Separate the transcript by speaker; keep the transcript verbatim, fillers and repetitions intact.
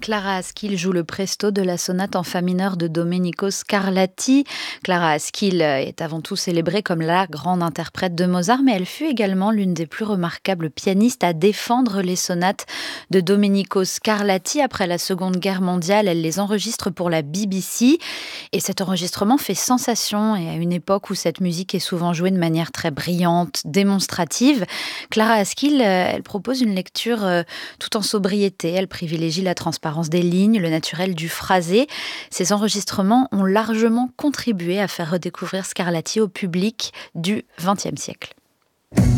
Speaker 1: Clara Askill joue le presto de la sonate en fa mineur de Domenico Scarlatti. Clara Askill est avant tout célébrée comme la grande interprète de Mozart, mais elle fut également l'une des plus remarquables pianistes à défendre les sonates de Domenico Scarlatti. Après la Seconde Guerre mondiale, elle les enregistre pour la B B C. Et cet enregistrement fait sensation, et à une époque où cette musique est souvent jouée de manière très brillante, démonstrative. Clara Askill, elle propose une lecture tout en sobriété. Elle privilégie la transparence des lignes, le naturel du phrasé. Ces enregistrements ont largement contribué à faire redécouvrir Scarlatti au public du vingtième siècle.